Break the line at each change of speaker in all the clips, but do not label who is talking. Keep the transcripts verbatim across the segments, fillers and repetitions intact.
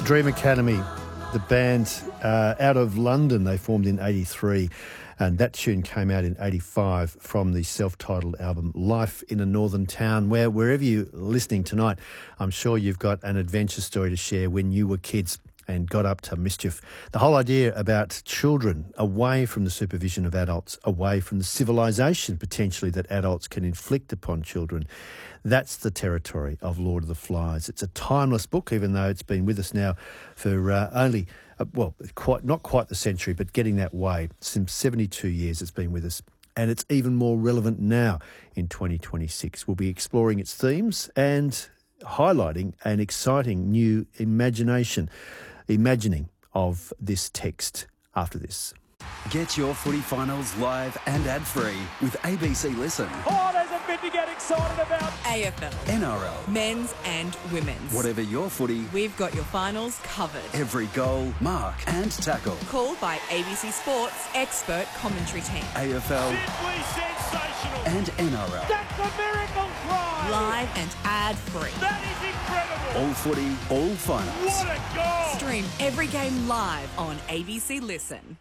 Dream Academy, the band uh, out of London. They formed in eighty-three, and that tune came out in eighty-five from the self-titled album Life in a Northern Town, where wherever you're listening tonight, I'm sure you've got an adventure story to share when you were kids and got up to mischief. The whole idea about children away from the supervision of adults, away from the civilisation potentially that adults can inflict upon children, that's the territory of Lord of the Flies. It's a timeless book, even though it's been with us now for uh, only, uh, well, quite not quite the century, but getting that way. Since seventy-two years it's been with us. And it's even more relevant now in twenty twenty-six. We'll be exploring its themes and highlighting an exciting new imagination, imagining of this text after this.
Get your footy finals live and ad-free with A B C Listen.
Oh, there's a bit to get excited about.
A F L,
N R L,
men's and women's.
whatever your footy,
We've got your finals covered.
every goal, mark and tackle.
Called by A B C Sports expert commentary team.
A F L
Simply sensational.
and N R L.
That's a miracle try.
Live and ad-free.
That is incredible.
All footy, all finals.
What a goal.
Stream every game live on A B C Listen.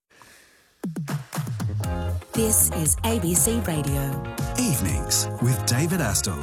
This is A B C Radio.
Evenings with David Astle.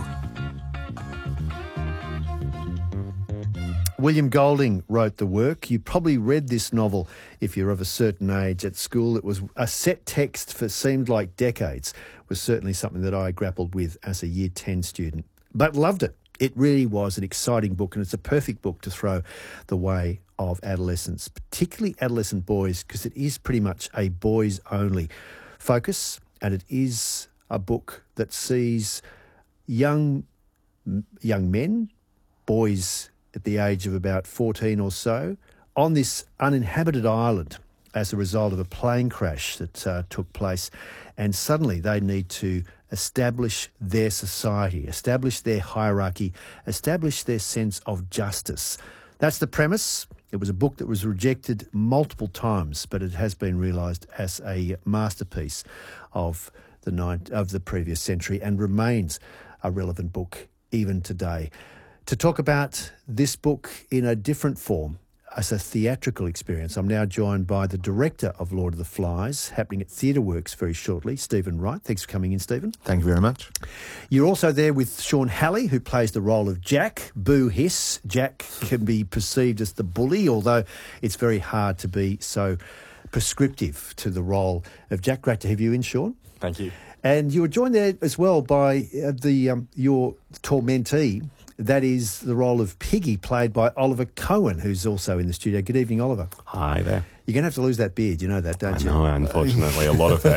William Golding wrote the work. You probably read this novel if you're of a certain age at school. It was a set text for seemed like decades. It was certainly something that I grappled with as a Year ten student, but loved it. It really was an exciting book, and it's a perfect book to throw the way of adolescents, particularly adolescent boys, because it is pretty much a boys-only focus, and it is a book that sees young young men, boys at the age of about fourteen or so, on this uninhabited island as a result of a plane crash that uh, took place, and suddenly they need to establish their society, establish their hierarchy, establish their sense of justice. That's the premise. It was a book that was rejected multiple times, but it has been realised as a masterpiece of the ninth, of the previous century, and remains a relevant book even today. To talk about this book in a different form, as a theatrical experience, I'm now joined by the director of Lord of the Flies, happening at TheatreWorks very shortly, Stephen Wright. Thanks for coming in, Stephen.
Thank you very much.
You're also there with Sean Halley, who plays the role of Jack. Boo hiss. Jack can be perceived as the bully, although it's very hard to be so prescriptive to the role of Jack. Great to have you in, Sean.
Thank you.
And you were joined there as well by uh, the um, your tormentee. That is the role of Piggy, played by Oliver Cohen, who's also in the studio. Good evening, Oliver.
Hi there.
You're going to have to lose that beard, you know that, don't
I
you?
know, unfortunately, a lot of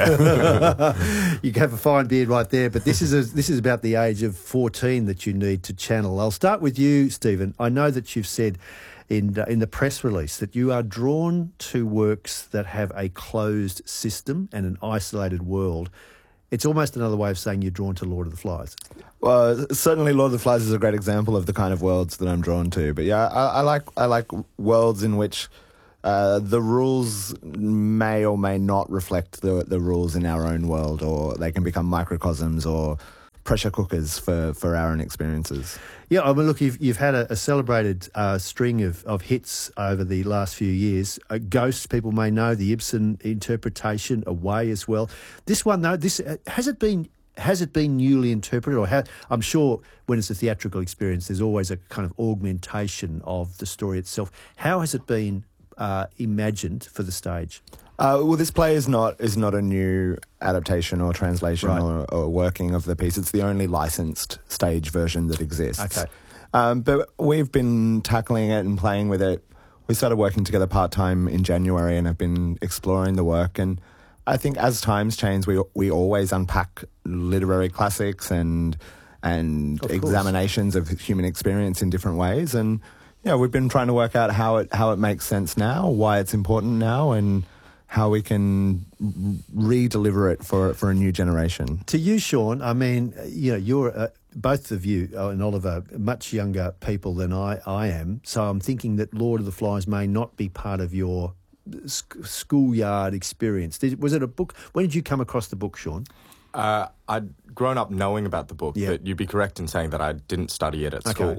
that.
You have a fine beard right there, but this is a, this is about the age of fourteen that you need to channel. I'll start with you, Stephen. I know that you've said in uh, in the press release that you are drawn to works that have a closed system and an isolated world. It's almost another way of saying you're drawn to Lord of the Flies.
Well, certainly Lord of the Flies is a great example of the kind of worlds that I'm drawn to. But yeah, I, I like I like worlds in which uh, the rules may or may not reflect the the rules in our own world, or they can become microcosms or pressure cookers for, for our own experiences.
Yeah, I mean, look, you've you've had a, a celebrated uh, string of, of hits over the last few years. Uh, Ghosts, people may know, the Ibsen interpretation, Away as well. This one, though, this uh, has it been has it been newly interpreted, or how? I'm sure when it's a theatrical experience, there's always a kind of augmentation of the story itself. How has it been uh, imagined for the stage?
Uh, well, this play is not is not a new adaptation or translation
Right.
or, or working of the piece. It's the only licensed stage version that exists.
Okay.
Um, but we've been tackling it and playing with it. We started working together part-time in January and have been exploring the work. And I think as times change, we we always unpack literary classics and and
Of course.
examinations of human experience in different ways. And yeah, we've been trying to work out how it how it makes sense now, why it's important now, and how we can re-deliver it for for a new generation.
To you, Sean, I mean, you know, you're uh, both of you uh, and Oliver much younger people than I, I am, so I'm thinking that Lord of the Flies may not be part of your sc- schoolyard experience. Did, was it a book? When did you come across the book, Sean?
Uh, I'd grown up knowing about the book,
Yeah.
but you'd be correct in saying that I didn't study it at
Okay.
school.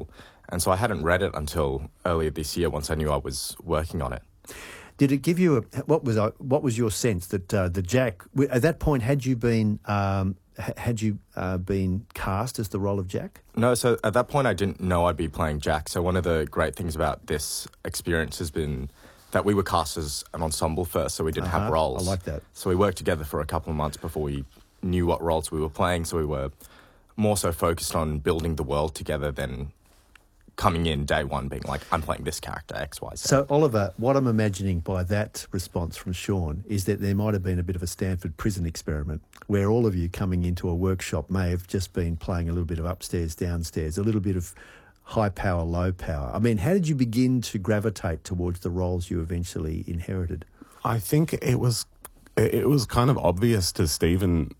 And so I hadn't read it until earlier this year once I knew I was working on it.
Did it give you a, what was uh, what was your sense that uh, the Jack, at that point, had you been um, had you uh, been cast as the role of Jack?
No, so at that point I didn't know I'd be playing Jack. So one of the great things about this experience has been that we were cast as an ensemble first, so we didn't
Uh-huh.
have roles.
I like that.
So we worked together for a couple of months before we knew what roles we were playing, so we were more so focused on building the world together than coming in day one being like, I'm playing this character, X, Y, Z.
So, Oliver, what I'm imagining by that response from Sean is that there might have been a bit of a Stanford prison experiment where all of you coming into a workshop may have just been playing a little bit of upstairs, downstairs, a little bit of high power, low power. I mean, how did you begin to gravitate towards the roles you eventually inherited?
I think it was it was kind of obvious to Stephen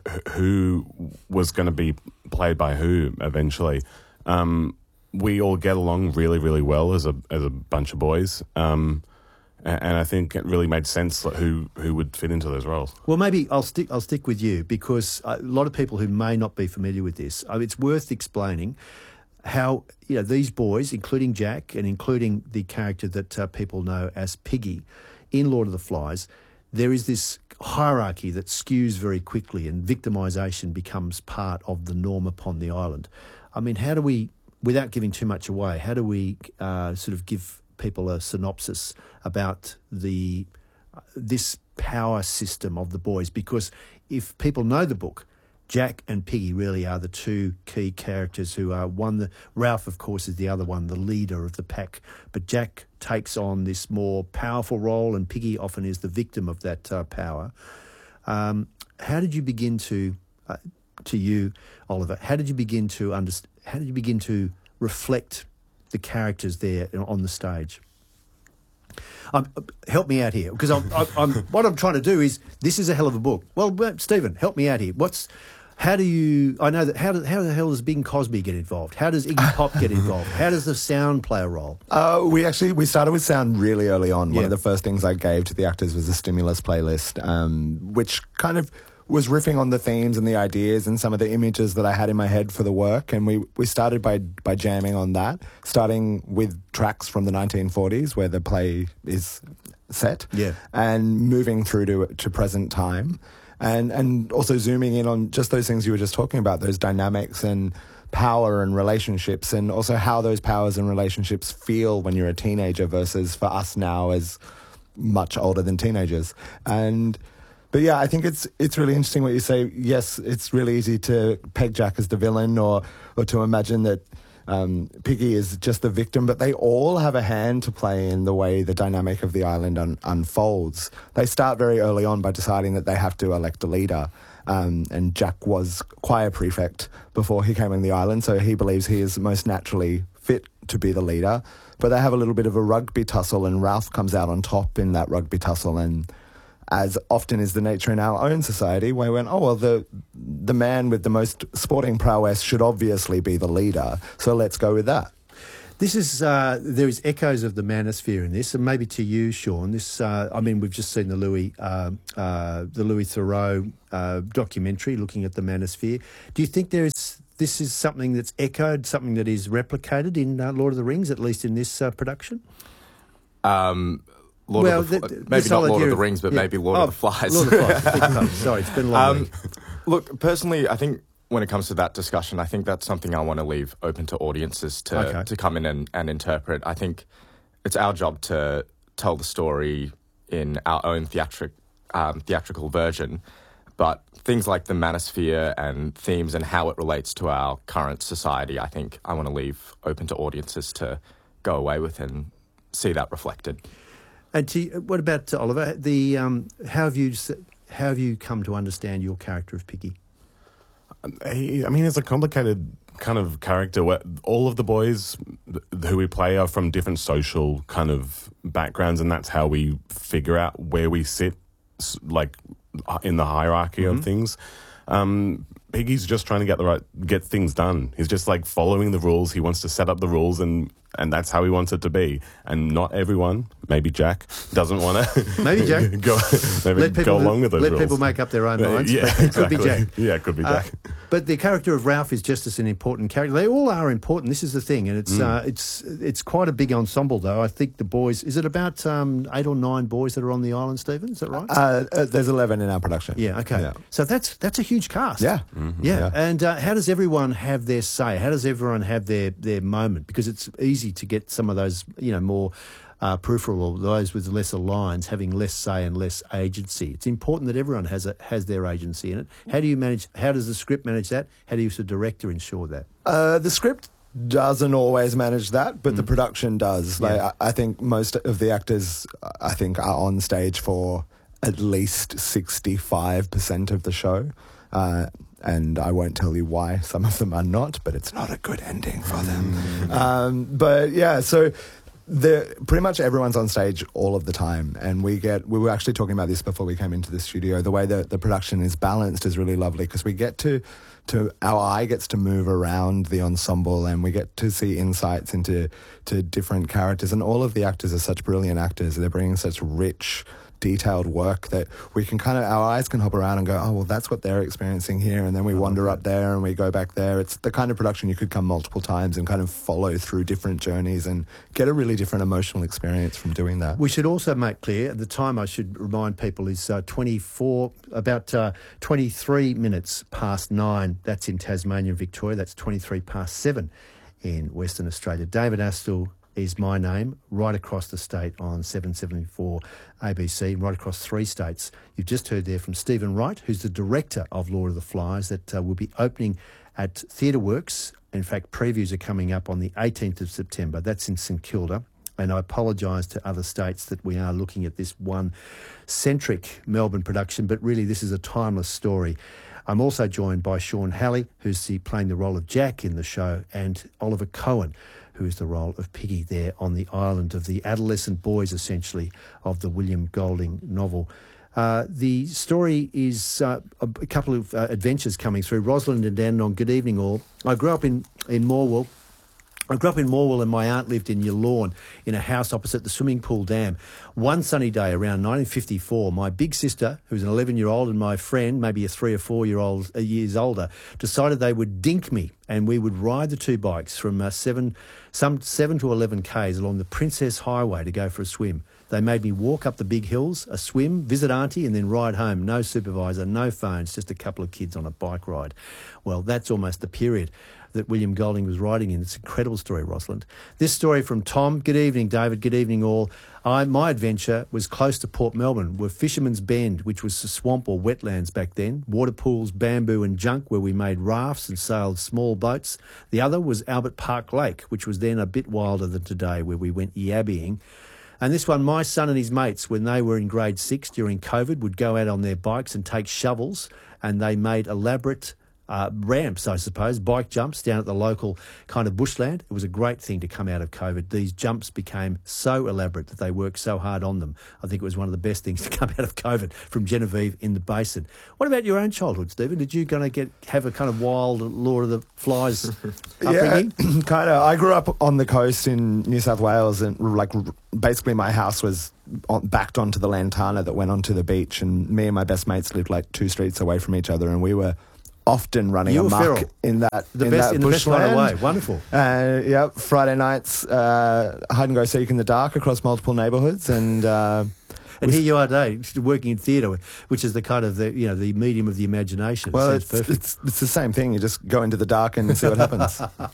who was going to be played by who eventually. Um, we all get along really, really well as a as a bunch of boys, um, and I think it really made sense who who would fit into those roles.
Well, maybe I'll stick I'll stick with you because a lot of people who may not be familiar with this, I mean, it's worth explaining how, you know, these boys, including Jack and including the character that uh, people know as Piggy in Lord of the Flies, there is this hierarchy that skews very quickly and victimisation becomes part of the norm upon the island. I mean, how do we, without giving too much away, how do we uh, sort of give people a synopsis about the uh, this power system of the boys? Because if people know the book, Jack and Piggy really are the two key characters who are one, the, Ralph, of course, is the other one, the leader of the pack. But Jack takes on this more powerful role and Piggy often is the victim of that uh, power. Um, how did you begin to, uh, to you, Oliver, how did you begin to understand, how did you begin to reflect the characters there on the stage? Um, help me out here, because I'm, I'm, I'm, what I'm trying to do is, this is a hell of a book. Well, Stephen, help me out here. What's, how do you, I know that, how, do, how the hell does Bing Crosby get involved? How does Iggy Pop get involved? How does the sound play a role?
Uh, we actually, we started with sound really early on.
Yeah.
One of the first things I gave to the actors was a stimulus playlist, um, which kind of was riffing on the themes and the ideas and some of the images that I had in my head for the work. And we, we started by by jamming on that, starting with tracks from the nineteen forties where the play is set,
yeah,
and moving through to to present time. And, and also zooming in on just those things you were just talking about, those dynamics and power and relationships, and also how those powers and relationships feel when you're a teenager versus for us now as much older than teenagers. And But yeah, I think it's it's really interesting what you say. Yes, it's really easy to peg Jack as the villain, or or to imagine that um, Piggy is just the victim, but they all have a hand to play in the way the dynamic of the island un- unfolds. They start very early on by deciding that they have to elect a leader, um, and Jack was choir prefect before he came on the island, so he believes he is most naturally fit to be the leader. But they have a little bit of a rugby tussle, and Ralph comes out on top in that rugby tussle, and as often is the nature in our own society, we went, oh, well, the the man with the most sporting prowess should obviously be the leader, so let's go with that.
This is, uh, there is echoes of the manosphere in this, and maybe to you, Sean, this, uh, I mean, we've just seen the Louis, uh, uh, the Louis Theroux uh, documentary looking at the manosphere. Do you think there is, this is something that's echoed, something that is replicated in uh, Lord of the Rings, at least in this uh, production?
Um... Lord
well,
of the,
the,
maybe
the
not Lord of the
of,
Rings, but
yeah.
maybe Lord
oh,
of the Flies.
Lord of the Flies. Sorry, it's been a long
um,
week.
Look, personally, I think when it comes to that discussion, I think that's something I want to leave open to audiences to,
okay.
to come in and, and interpret. I think it's our job to tell the story in our own theatric, um, theatrical version, but things like the manosphere and themes and how it relates to our current society, I think I want to leave open to audiences to go away with and see that reflected.
And to, what about uh, Oliver? The um, how have you how have you come to understand your character of Piggy?
I mean, it's a complicated kind of character where all of the boys who we play are from different social kind of backgrounds, and that's how we figure out where we sit, like in the hierarchy mm-hmm. of things. Um, Piggy's just trying to get the right get things done. He's just like following the rules. He wants to set up the rules and and that's how he wants it to be. And not everyone, maybe Jack, doesn't want to.
Maybe Jack.
go, maybe
let people,
go along with those
Let
rules.
people make up their own minds.
Yeah,
but it
exactly.
could be Jack.
Yeah, it could be
Uh,
Jack.
but the character of Ralph is just as an important character. They all are important. This is the thing, and it's
Mm.
uh, it's it's quite a big ensemble, though. I think the boys. Is it about um, eight or nine boys that are on the island, Stephen? Is that right?
Uh, uh, there's eleven in our production.
Yeah, okay.
Yeah.
So that's that's a huge cast.
Yeah.
Mm-hmm.
Yeah.
Yeah.
And uh, how does everyone have their say? How does everyone have their, their moment? Because it's easy to get some of those, you know, more uh, peripheral or those with lesser lines having less say and less agency. It's important that everyone has a, has their agency in it. How do you manage, how does the script manage that? How do you as a director ensure that?
Uh, the script doesn't always manage that, but the production does. Like,
Yeah.
I, I think most of the actors, I think, are on stage for at least sixty-five percent of the show. Uh, and I won't tell you why some of them are not, but it's not a good ending for them. um, but yeah, so the pretty much everyone's on stage all of the time, and we get we were actually talking about this before we came into the studio. The way that the production is balanced is really lovely because we get to to our eye gets to move around the ensemble, and we get to see insights into to different characters, and all of the actors are such brilliant actors. They're bringing such rich, detailed work that we can kind of, our eyes can hop around and go, oh, well, that's what they're experiencing here. And then we wander up there and we go back there. It's the kind of production you could come multiple times and kind of follow through different journeys and get a really different emotional experience from doing that.
We should also make clear, the time I should remind people is uh, twenty-four, about uh, twenty-three minutes past nine. That's in Tasmania and Victoria. That's twenty-three past seven in Western Australia. David Astle is my name, right across the state on seven seventy-four A B C, right across three states. You've just heard there from Stephen Wright, who's the director of Lord of the Flies, that uh, will be opening at Theatre Works. In fact, previews are coming up on the eighteenth of September. That's in St Kilda. And I apologise to other states that we are looking at this one centric Melbourne production, but really this is a timeless story. I'm also joined by Sean Halley, who's the, playing the role of Jack in the show, and Oliver Cohen, who is the role of Piggy there on the island of the adolescent boys, essentially, of the William Golding novel. Uh, the story is uh, a, a couple of uh, adventures coming through. Rosalind and Dandenong, good evening all. I grew up in, in Morwell. I grew up in Morwell and my aunt lived in Yallourn in a house opposite the swimming pool dam. One sunny day around nineteen fifty-four, my big sister, who's an eleven-year-old, and my friend, maybe a three or four-year-old uh, years older, decided they would dink me and we would ride the two bikes from uh, seven, some seven to eleven kays along the Princess Highway to go for a swim. They made me walk up the big hills, a swim, visit auntie, and then ride home. No supervisor, no phones, just a couple of kids on a bike ride. Well, that's almost the period that William Golding was writing in. It's an incredible story, Rosalind. This story from Tom. Good evening, David. Good evening, all. I, my adventure was close to Port Melbourne, where Fisherman's Bend, which was a swamp or wetlands back then, water pools, bamboo and junk, where we made rafts and sailed small boats. The other was Albert Park Lake, which was then a bit wilder than today, where we went yabbying. And this one, my son and his mates, when they were in grade six during COVID, would go out on their bikes and take shovels, and they made elaborate uh, ramps, I suppose, bike jumps down at the local kind of bushland. It was a great thing to come out of COVID. These jumps became so elaborate that they worked so hard on them. I think it was one of the best things to come out of COVID from Genevieve in the basin. What about your own childhood, Stephen? Did you going to get have a kind of wild Lord of the Flies upbringing?
Yeah, kind of. I grew up on the coast in New South Wales, and like basically my house was on, backed onto the lantana that went onto the beach, and me and my best mates lived like two streets away from each other, and we were often running
You were
amok
feral.
in that
The
in
best,
that
in the best kind of
bushland.
way. Wonderful.
Uh, yeah, Friday nights, uh, hide and go seek in the dark across multiple neighbourhoods, and uh,
And here you are today, working in theatre, which is the kind of the you know the medium of the imagination.
well,
It
it's,
sounds perfect.
it's it's the same thing. You just go into the dark and see what happens.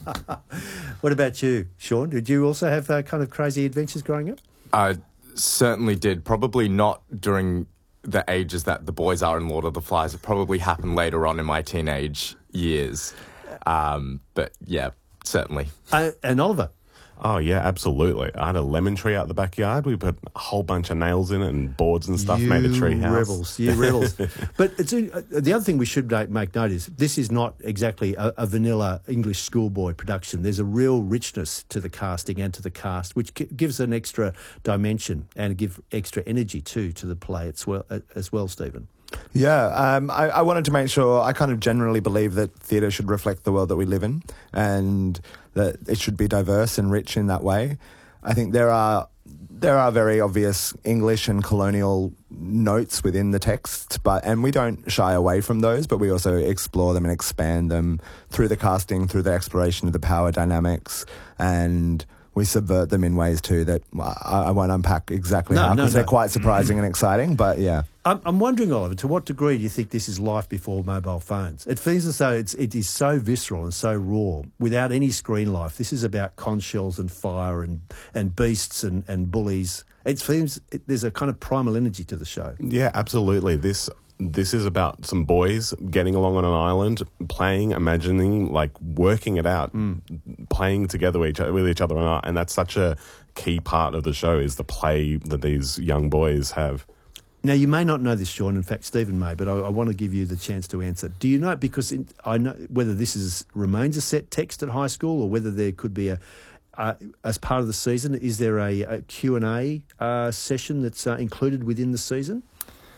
What about you, Sean? Did you also have uh, kind of crazy adventures growing up?
I certainly did. Probably not during the ages that the boys are in Lord of the Flies. It probably happened later on in my teenage years. Um, but yeah, certainly.
Uh, and Oliver.
Oh, yeah, absolutely. I had a lemon tree out the backyard. We put a whole bunch of nails in it and boards and stuff,
you
made a tree house.
rebels, you rebels. But it's a, uh, the other thing we should make, make note is this is not exactly a, a vanilla English schoolboy production. There's a real richness to the casting and to the cast, which g- gives an extra dimension and give extra energy too to the play as well, uh, as well, Stephen.
Yeah, um, I, I wanted to make sure, I kind of generally believe that theatre should reflect the world that we live in and that it should be diverse and rich in that way. I think there are there are very obvious English and colonial notes within the text, but and we don't shy away from those, but we also explore them and expand them through the casting, through the exploration of the power dynamics, and we subvert them in ways too that I, I won't unpack exactly
No,
how,
no,
because
no.
they're quite surprising and exciting, but yeah.
I'm, I'm wondering, Oliver, to what degree do you think this is life before mobile phones? It feels as though it's, it is so visceral and so raw, without any screen life. This is about conch shells and fire and, and beasts and, and bullies. It seems it, there's a kind of primal energy to the show.
Yeah, absolutely. This this is about some boys getting along on an island, playing, imagining, like working it out, mm. playing together with each, with each other, and that's such a key part of the show is the play that these young boys have.
Now, you may not know this, Sean. In fact, Stephen may, but I, I want to give you the chance to answer. Do you know, because in, I know whether this is remains a set text at high school or whether there could be a, uh, as part of the season, is there a, a Q and A uh, session that's uh, included within the season?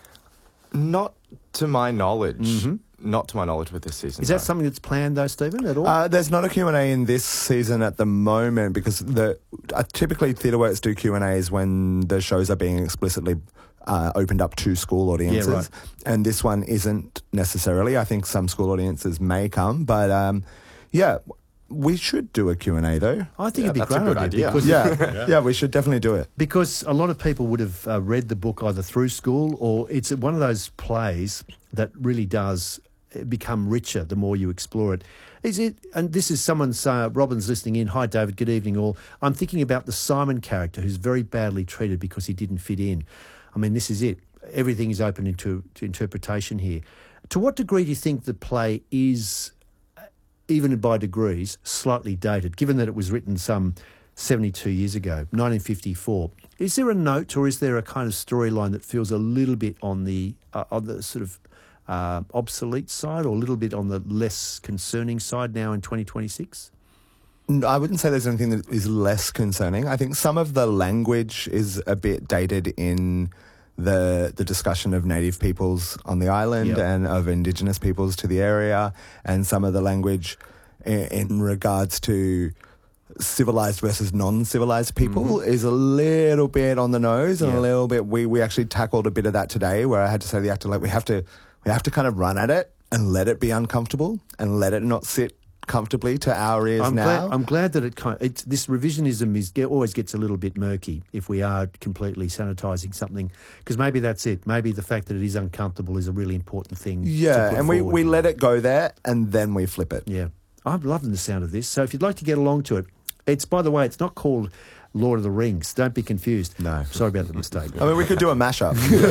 Not to my knowledge.
Mm-hmm.
Not to my knowledge with this season.
Is that
no.
something that's planned, though, Stephen, at all?
Uh, there's not a Q and A in this season at the moment because the uh, typically TheatreWorks do Q and A's when the shows are being explicitly uh, opened up to school audiences.
Yeah, right.
And this one isn't necessarily. I think some school audiences may come, but um, yeah, we should do a Q and A though.
I think
Yeah,
it'd be a
that's a
great
good
idea.
idea.
Because
Yeah, yeah, yeah, we should definitely do it.
Because a lot of people would have uh, read the book either through school or it's one of those plays that really does become richer the more you explore it. Is it? And this is someone's, uh, Robin's listening in. Hi, David. Good evening, all. I'm thinking about the Simon character who's very badly treated because he didn't fit in. I mean, this is it. Everything is open into to interpretation here. To what degree do you think the play is, even by degrees, slightly dated, given that it was written some seventy-two years ago, nineteen fifty-four? Is there a note or is there a kind of storyline that feels a little bit on the uh, on the sort of uh, obsolete side or a little bit on the less concerning side now in twenty twenty-six?
No, I wouldn't say there's anything that is less concerning. I think some of the language is a bit dated in the the discussion of native peoples on the island
Yep.
and of indigenous peoples to the area, and some of the language in, in regards to civilized versus non-civilized people mm-hmm. is a little bit on the nose and
Yeah.
a little bit. We we actually tackled a bit of that today, where I had to say to the actor, like, we have to we have to kind of run at it and let it be uncomfortable and let it not sit comfortably to our ears
I'm
now.
glad, I'm glad that it kind of, it's, this revisionism is get, always gets a little bit murky if we are completely sanitising something, because maybe that's it. Maybe the fact that it is uncomfortable is a really important thing.
Yeah,
to put
and we,
forward.
we let it go there and then we flip it.
Yeah, I'm loving the sound of this. So if you'd like to get along to it, it's, by the way, it's not called Lord of the Rings. Don't be confused.
No.
Sorry about the mistake.
I mean, we could do a mashup.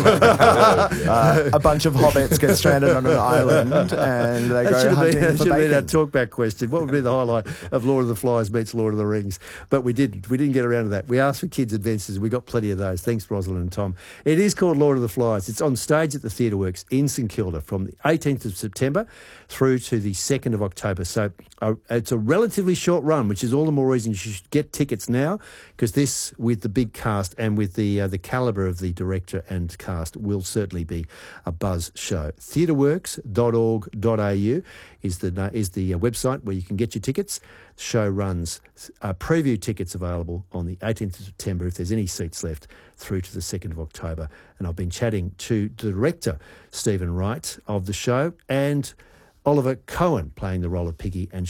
uh, a bunch of hobbits get stranded on an island and they
That
go
should have
hunting
been, that
for
should have been our
bacon.
talkback question. What would be the highlight of Lord of the Flies meets Lord of the Rings? But we didn't. We didn't get around to that. We asked for kids' adventures. We got plenty of those. Thanks, Rosalind and Tom. It is called Lord of the Flies. It's on stage at the TheatreWorks in St Kilda from the eighteenth of September through to the second of October. So uh, it's a relatively short run, which is all the more reason you should get tickets now, because this, with the big cast and with the uh, the calibre of the director and cast, will certainly be a buzz show. theatreworks dot org dot a u is the uh, is the uh, website where you can get your tickets. The show runs uh, preview tickets available on the eighteenth of September if there's any seats left, through to the second of October. And I've been chatting to the director, Stephen Wright, of the show, and Oliver Cohen playing the role of Piggy, and